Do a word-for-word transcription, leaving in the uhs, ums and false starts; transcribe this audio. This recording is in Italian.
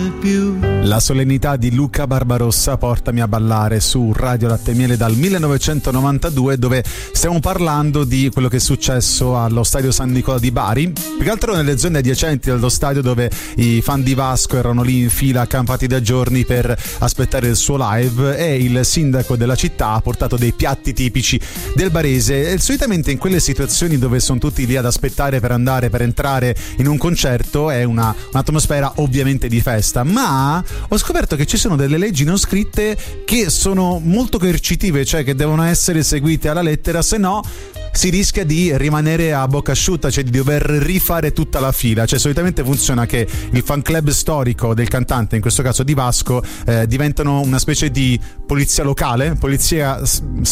La solennità di Luca Barbarossa, Portami a ballare, su Radio Latte e Miele dal millenovecentonovantadue, dove stiamo parlando di quello che è successo allo stadio San Nicola di Bari, più che altro nelle zone adiacenti allo stadio, dove i fan di Vasco erano lì in fila accampati da giorni per aspettare il suo live, e il sindaco della città ha portato dei piatti tipici del barese. E solitamente in quelle situazioni dove sono tutti lì ad aspettare per andare, per entrare in un concerto, è una, un'atmosfera ovviamente di festa, ma ho scoperto che ci sono delle leggi non scritte che sono molto coercitive, cioè che devono essere seguite alla lettera, se no si rischia di rimanere a bocca asciutta, cioè di dover rifare tutta la fila. Cioè solitamente funziona che il fan club storico del cantante, in questo caso di Vasco, eh, diventano una specie di polizia locale, polizia